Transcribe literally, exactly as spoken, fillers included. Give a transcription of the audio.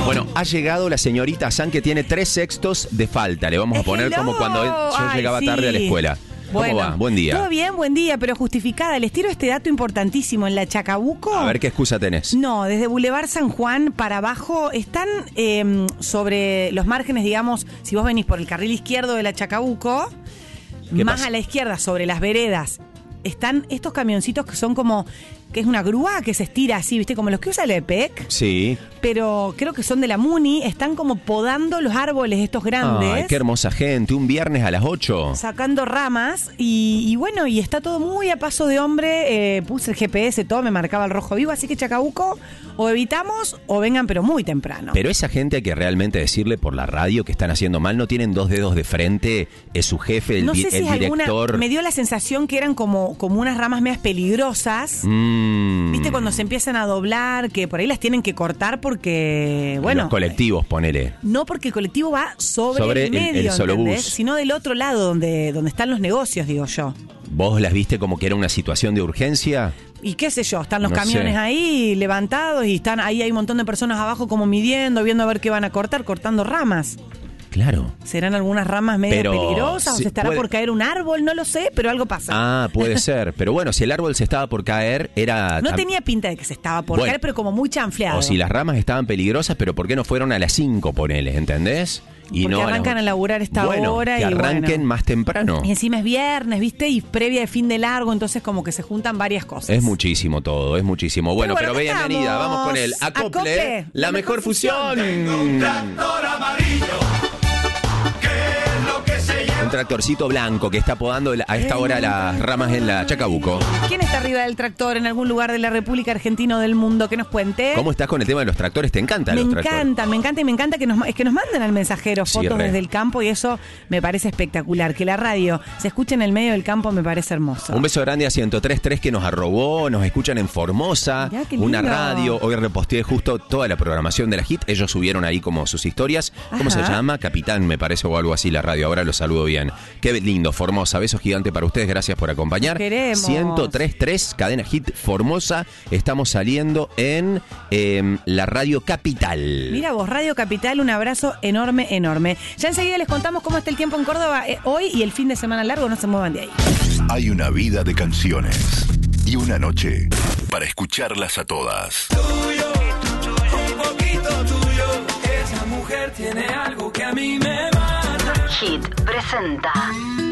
Bueno, ha llegado la señorita San, que tiene tres sextos de falta. Le vamos a poner Hello. como cuando yo Ay, llegaba sí. tarde a la escuela. ¿Cómo Bueno, va? Buen día. Todo bien, buen día, pero justificada. Les tiro este dato importantísimo. En la Chacabuco... A ver qué excusa tenés. No, desde Boulevard San Juan para abajo están eh, sobre los márgenes, digamos, si vos venís por el carril izquierdo de la Chacabuco, más pasa? a la izquierda, sobre las veredas, están estos camioncitos que son como... que es una grúa que se estira así, ¿viste? Como los que usa el E P E C. Sí. Pero creo que son de la Muni. Están como podando los árboles estos grandes. Ay, qué hermosa gente. Un viernes a las ocho. Sacando ramas. Y, y bueno, y está todo muy a paso de hombre. Eh, puse el G P S, todo me marcaba el rojo vivo. Así que Chacabuco, o evitamos o vengan, pero muy temprano. Pero esa gente hay que realmente decirle por la radio que están haciendo mal. No tienen dos dedos de frente. Es su jefe, el, no di- sé si el es alguna. director. Me dio la sensación que eran como, como unas ramas medias peligrosas. Mm. ¿Viste cuando se empiezan a doblar? Que por ahí las tienen que cortar porque, bueno... Los colectivos, ponele. No, porque el colectivo va sobre, Sobre el el- medio, el solobús. ¿entendés? Sino del otro lado, donde, donde están los negocios, digo yo. ¿Vos las viste como que era una situación de urgencia? Y qué sé yo, están los No camiones sé. ahí levantados y están ahí hay un montón de personas abajo como midiendo, viendo a ver qué van a cortar, cortando ramas. Claro. ¿Serán algunas ramas medio Pero peligrosas o sí, se estará puede- por caer un árbol? No lo sé, pero algo pasa. Ah, puede ser. Pero bueno, si el árbol se estaba por caer, era... No tam- tenía pinta de que se estaba por Bueno. caer, pero como muy chanfleado. O si las ramas estaban peligrosas, pero ¿por qué no fueron a las cinco, ponele? ¿Entendés? Y Porque no las arrancan ocho. a laburar esta Bueno, hora que y arranquen bueno. más temprano. Y encima es viernes, ¿viste? Y previa de fin de largo, entonces como que se juntan varias cosas. Es muchísimo todo, es muchísimo. Bueno, Pero pero, bueno, acá bienvenida, estamos. vamos con el acople, Acople, la, la mejor mejor fusión. Un tractor amarillo, que es lo que se llama. Un tractorcito blanco que está podando a esta hora las ramas en la Chacabuco. ¿Quién está arriba del tractor en algún lugar de la República Argentina o del mundo? Que nos cuente. ¿Cómo estás con el tema de los tractores? ¿Te encantan Me los tractores? encanta, me encanta y me encanta que nos, es que nos manden al mensajero Sí, fotos re. desde el campo y eso me parece espectacular. Que la radio se escuche en el medio del campo me parece hermoso. Un beso grande a ciento tres punto tres que nos arrobó, nos escuchan en Formosa, Mirá, qué lindo. una radio. Hoy reposteé justo toda la programación de la Hit. Ellos subieron ahí como sus historias. ¿Cómo Ajá. se llama? Capitán, me parece, o algo así la radio. Ahora lo saludo bien. Qué lindo, Formosa. Beso gigante para ustedes. Gracias por acompañar. Los queremos. ciento tres punto tres, Cadena Hit Formosa. Estamos saliendo en eh, la radio Capital. Mira vos, Radio Capital, un abrazo enorme, enorme. Ya enseguida les contamos cómo está el tiempo en Córdoba eh, hoy y el fin de semana largo, no se muevan de ahí. Hay una vida de canciones y una noche para escucharlas a todas. Tuyo, un poquito tuyo. Esa mujer tiene algo que a mí me mata. Hit presenta